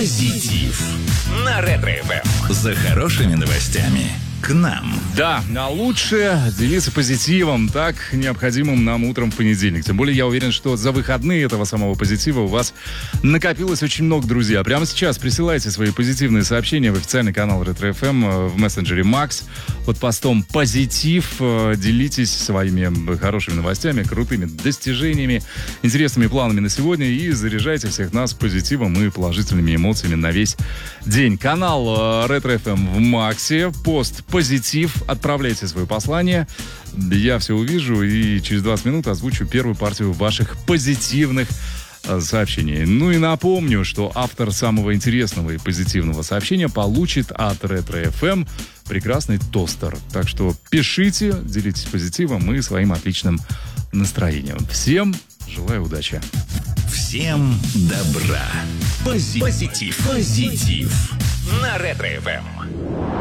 Позитив на Ретро-ФМ. За хорошими новостями к нам. Да, а лучше делиться позитивом, так необходимым нам утром в понедельник. Тем более я уверен, что за выходные этого самого позитива у вас накопилось очень много, друзья. Прямо сейчас присылайте свои позитивные сообщения в официальный канал Ретро-ФМ в мессенджере Макс под постом «Позитив». Делитесь своими хорошими новостями, крутыми достижениями, интересными планами на сегодня и заряжайте всех нас позитивом и положительными эмоциями на весь день. Канал Ретро-ФМ в Максе, пост «Позитив». Отправляйте свое послание. Я все увижу и через 20 минут озвучу первую партию ваших позитивных сообщений. Ну и напомню, что автор самого интересного и позитивного сообщения получит от Ретро-ФМ прекрасный тостер. Так что пишите, делитесь позитивом и своим отличным настроением. Всем желаю удачи. Всем добра. Позитив на Ретро-ФМ.